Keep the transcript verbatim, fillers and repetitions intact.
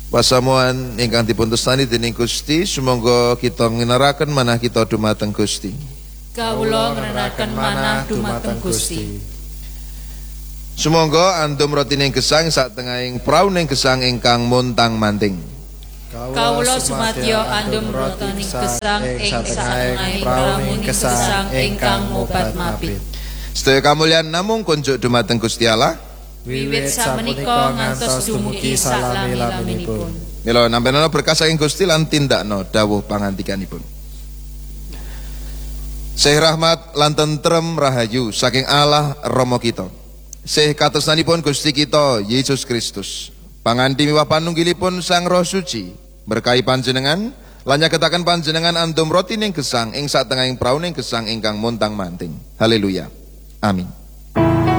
Pasamuan ingkang dipun tresnani dening Gusti, sumangga kita nginaraken manah kita dumateng Gusti. Kawula ngenaraken manah dumateng Gusti. Sumangga andum rotining gesang satengahing prauning gesang ingkang montang-manting. Kawula sumadya andum rotining gesang ing satengahing prauning gesang ingkang mobat-mabit. Sedaya kamulyan namung kunjuk dumateng Gusti Allah. Wiwit samenika ngantos dumugi salami-laminipun. Mila nampi-nampi berkah saking Gusti lan tindakno dawuh pangandikanipun. Sih rahmat lan tentrem rahayu saking Allah Rama kita. Sih katresnanipun Gusti kita Yesus Kristus. Pangandhi miwah panunggilipun Sang Roh Suci berkahi panjenengan lan nyagetaken panjenengan andum rotining gesang ing satengahing prauning gesang ingkang montang-manting. Haleluya. Amin.